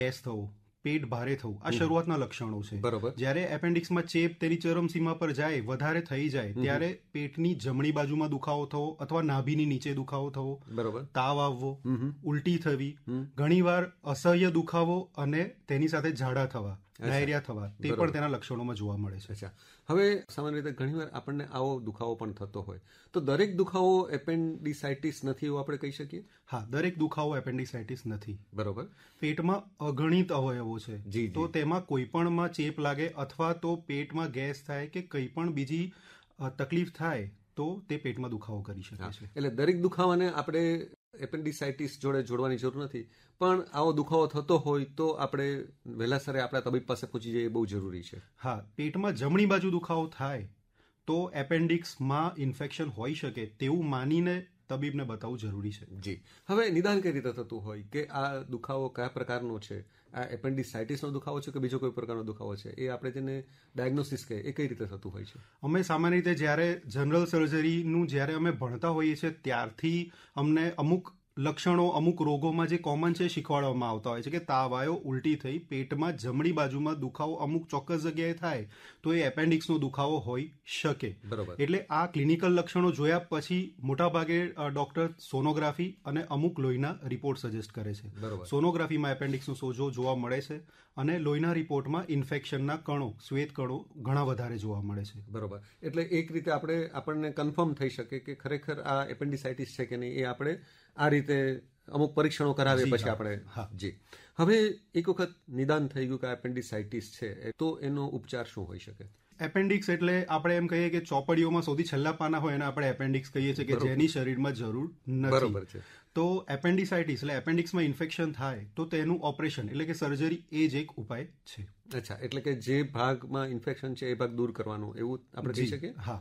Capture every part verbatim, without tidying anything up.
Gas થવો, પેટ ભારે થવું, આ શરૂઆતના લક્ષણો છે. બરોબર. જ્યારે એપેન્ડિક્સમાં ચેપ તેની ચરમસીમા પર જાય, વધારે થઈ જાય, ત્યારે પેટની જમણી બાજુમાં દુખાવો થવો અથવા નાભીની નીચે દુખાવો થવો, બરોબર, તાવ આવવો, ઉલટી થવી, ઘણીવાર અસહ્ય દુખાવો અને તેની સાથે ઝાડા થવા, ડાયરિયા થવા, તે પણ તેના લક્ષણોમાં જોવા મળે છે. અચ્છા, હવે સામાન્ય રીતે ઘણીવાર આપણને આવો દુખાવો પણ થતો હોય, તો દરેક દુખાવો એપેન્ડિસાઇટિસ નથી એવું આપણે કહી શકીએ? હા, દરેક દુખાવો એપેન્ડિસાઇટિસ નથી. બરોબર. પેટમાં અગણિત અવયવો છે, જી, તો તેમાં કોઈ પણમાં ચેપ લાગે અથવા તો પેટમાં ગેસ થાય કે કંઈ પણ બીજી તકલીફ થાય તો તે પેટમાં દુખાવો કરી શકે છે. એટલે દરેક દુખાવાને આપણે એપેન્ડિસાઇટિસ જોડે જોડવાની જરૂર નથી, પણ આવો દુખાવો થતો હોય તો આપણે વહેલાસરે આપણા તબીબ પાસે પહોંચી જઈએ બહુ જરૂરી છે. હા, પેટમાં જમણી બાજુ દુખાવો થાય તો એપેન્ડિક્સમાં ઇન્ફેક્શન હોઈ શકે તેવું માનીને તબીબને બતાવવું જરૂરી છે. જી. હવે નિદાન કઈ રીતે થતું હોય કે આ દુખાવો કયા પ્રકારનો છે, આ એપેન્ડિસાઇટિસનો દુખાવો છે કે બીજો કોઈ પ્રકારનો દુખાવો છે, એ આપણે જેને ડાયગ્નોસિસ કહે એ કઈ રીતે થતું હોય છે? અમે સામાન્ય રીતે જ્યારે જનરલ સર્જરીનું જ્યારે અમે ભણતા હોઈએ છીએ ત્યારથી અમને અમુક લક્ષણો અમુક રોગોમાં જે કોમન છે શીખવાડવામાં આવતા હોય છે કે તાવ આવ્યો, ઉલટી થઈ, પેટમાં જમણી બાજુમાં દુખાવો અમુક ચોક્કસ જગ્યાએ થાય તો એ એપેન્ડિક્સનો દુખાવો હોઈ શકે. બરોબર. એટલે આ ક્લિનિકલ લક્ષણો જોયા પછી મોટાભાગે ડોક્ટર સોનોગ્રાફી અને અમુક લોહીના રિપોર્ટ સજેસ્ટ કરે છે. બરોબર. સોનોગ્રાફીમાં એપેન્ડિક્સનો સોજો જોવા મળે છે અને લોહીના રિપોર્ટમાં ઇન્ફેક્શનના કણો, શ્વેત કણો ઘણા વધારે જોવા મળે છે. બરોબર. એટલે એક રીતે આપણે આપણને કન્ફર્મ થઈ શકે કે ખરેખર આ એપેન્ડિસાઇટિસ છે કે નહીં, એ આપણે આ રીતે અમુક પરીક્ષણો કરાવે પછી આપણે. જી. હવે એક વખત નિદાન થઈ ગયું કે એપેન્ડિસાઇટિસ છે, તો એનો ઉપચાર શું હોઈ શકે? એપેન્ડિક્સ એટલે આપણે એમ કહીએ કે ચોપડીઓમાં સૌથી છેલ્લા પાના હોય એને આપણે એપેન્ડિક્સ કહીએ છીએ કે જેની શરીરમાં જરૂર નથી. બરોબર છે. તો એપેન્ડિસાઇટિસ એટલે એપેન્ડિક્સમાં ઇન્ફેક્શન થાય તો તેનું ઓપરેશન એટલે કે સર્જરી એ જ એક ઉપાય છે. અચ્છા, એટલે કે જે ભાગમાં ઇન્ફેક્શન છે એ ભાગ દૂર કરવાનું, એવું આપણે કહી શકીએ? હા.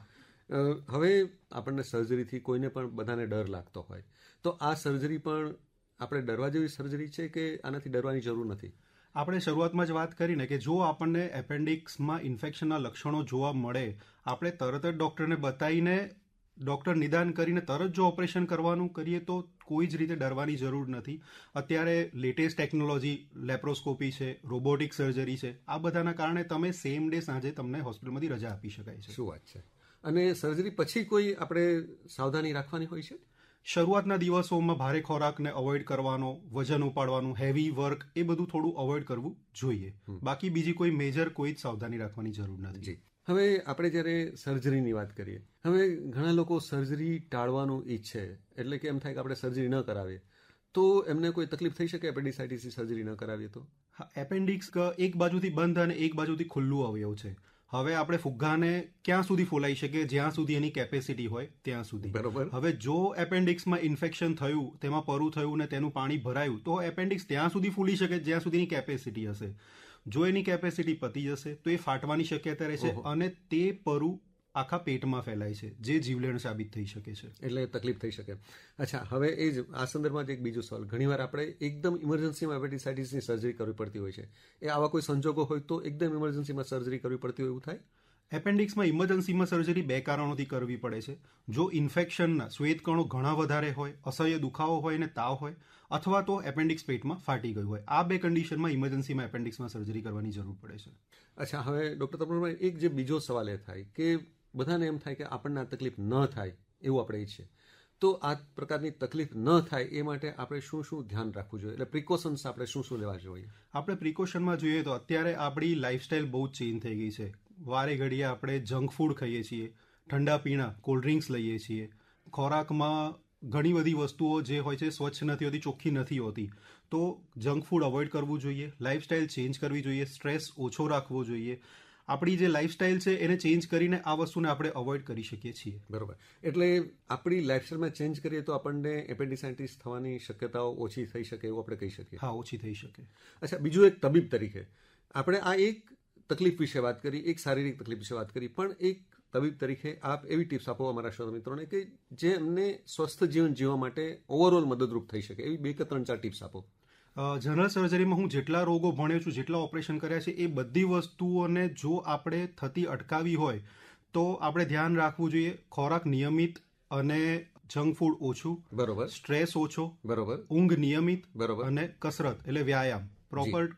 હવે આપણને સર્જરીથી કોઈને પણ બધાને ડર લાગતો હોય, તો આ સર્જરી પણ આપણે ડરવા જેવી સર્જરી છે કે આનાથી ડરવાની જરૂર નથી? આપણે શરૂઆતમાં જ વાત કરીને કે જો આપણને એપેન્ડિક્સમાં ઇન્ફેક્શનના લક્ષણો જોવા મળે, આપણે તરત જ ડૉક્ટરને બતાવીને ડૉક્ટર નિદાન કરીને તરત જો ઓપરેશન કરવાનું કરીએ તો કોઈ જ રીતે ડરવાની જરૂર નથી. અત્યારે લેટેસ્ટ ટેકનોલોજી, લેપ્રોસ્કોપી છે, રોબોટિક સર્જરી છે, આ બધાના કારણે તમે સેમ ડે સાંજે તમને હોસ્પિટલમાંથી રજા આપી શકાય છે. શું વાત છે! અને સર્જરી પછી કોઈ આપણે સાવધાની રાખવાની હોય છે? શરૂઆતના દિવસોમાં ભારે ખોરાકને અવોઇડ કરવાનો, વજન ઉપાડવાનું, હેવી વર્ક, એ બધું થોડું અવોઇડ કરવું જોઈએ. બાકી બીજી કોઈ મેજર કોઈ જ સાવધાની રાખવાની જરૂર નથી. હવે આપણે જ્યારે સર્જરીની વાત કરીએ, હવે ઘણા લોકો સર્જરી ટાળવાનું ઈચ્છે, એટલે કે એમ થાય કે આપણે સર્જરી ન કરાવીએ, તો એમને કોઈ તકલીફ થઈ શકે એપેન્ડિસાઇટિસની સર્જરી ન કરાવીએ તો? હા, એપેન્ડિક્સ એક બાજુથી બંધ અને એક બાજુથી ખુલ્લું અવયવ છે. હવે આપણે ફુગ્ગાને ક્યાં સુધી ફોલાઈ શકીએ, જ્યાં સુધી એની કેપેસિટી હોય ત્યાં સુધી. બરોબર. હવે જો એપેન્ડિક્સમાં ઇન્ફેક્શન થયું, તેમાં પરું થયું ને તેનું પાણી ભરાયું, તો એપેન્ડિક્સ ત્યાં સુધી ફૂલી શકે જ્યાં સુધીની કેપેસિટી હશે. જો એની કેપેસિટી પતી જશે તો એ ફાટવાની શક્યતા રહેશે અને તે પરું આખા પેટમાં ફેલાય છે, જે જીવલેણ સાબિત થઈ શકે છે. એટલે તકલીફ થઈ શકે. અચ્છા, હવે એ જ આ સંદર્ભમાં જ એક બીજો સવાલ. ઘણીવાર આપણે એકદમ ઇમરજન્સીમાં એપેન્ડિસાઇટિસની સર્જરી કરવી પડતી હોય છે, એ આવા કોઈ સંજોગો હોય તો એકદમ ઇમરજન્સીમાં સર્જરી કરવી પડતી હોય એવું થાય? એપેન્ડિક્સમાં ઇમરજન્સીમાં સર્જરી બે કારણોથી કરવી પડે છે. જો ઇન્ફેક્શનના શ્વેત કણો ઘણા વધારે હોય, અસહ્ય દુખાવો હોય અને તાવ હોય, અથવા તો એપેન્ડિક્સ પેટમાં ફાટી ગયું હોય, આ બે કન્ડિશનમાં ઇમરજન્સીમાં એપેન્ડિક્સમાં સર્જરી કરવાની જરૂર પડે છે. અચ્છા, હવે ડૉક્ટર તમને એક જે બીજો સવાલ એ થાય કે બધાને એમ થાય કે આપણને આ તકલીફ ન થાય એવું આપણે ઈચ્છીએ, તો આ પ્રકારની તકલીફ ન થાય એ માટે આપણે શું શું ધ્યાન રાખવું જોઈએ? એટલે પ્રિકોશન્સ આપણે શું શું લેવા જોઈએ? આપણે પ્રિકોશનમાં જોઈએ તો અત્યારે આપણી લાઇફસ્ટાઇલ બહુ જ ચેન્જ થઈ ગઈ છે. વારે ઘડીએ આપણે જંક ફૂડ ખાઈએ છીએ, ઠંડા પીણા, કોલ્ડ ડ્રિંક્સ લઈએ છીએ, ખોરાકમાં ઘણી બધી વસ્તુઓ જે હોય છે સ્વચ્છ નથી હોતી, ચોખ્ખી નથી હોતી, તો જંક ફૂડ અવોઇડ કરવું જોઈએ, લાઇફસ્ટાઇલ ચેન્જ કરવી જોઈએ, સ્ટ્રેસ ઓછો રાખવો જોઈએ. આપણી જે લાઇફસ્ટાઇલ છે એને ચેન્જ કરીને આ વસ્તુને આપણે અવોઇડ કરી શકીએ છીએ. બરોબર. એટલે આપણી લાઇફસ્ટાઇલમાં ચેન્જ કરીએ તો આપણને એપેન્ડિસાઇટિસ થવાની શક્યતાઓ ઓછી થઈ શકે એવું આપણે કહી શકીએ? હા, ઓછી થઈ શકે. અચ્છા, બીજું એક તબીબ તરીકે આપણે આ એક તકલીફ વિશે વાત કરી, એક શારીરિક તકલીફ વિશે વાત કરી, પણ એક તબીબ તરીકે આપ એવી ટિપ્સ આપો અમારા શ્રોતા મિત્રોને કે જે એમને સ્વસ્થ જીવન જીવવા માટે ઓવરઓલ મદદરૂપ થઈ શકે, એવી બે કે ત્રણ ચાર ટિપ્સ આપો. જનરલ સર્જરીમાં હું જેટલા રોગો ભણ્યો છું, જેટલા ઓપરેશન કર્યા છે, એ બધી વસ્તુઓને જો આપણે થતી અટકાવી હોય તો આપણે ધ્યાન રાખવું જોઈએ. ખોરાક નિયમિત અને જંક ફૂડ ઓછું. બરોબર. સ્ટ્રેસ ઓછો. બરોબર. ઊંઘ નિયમિત. બરોબર. અને કસરત એટલે વ્યાયામ, પ્રોપર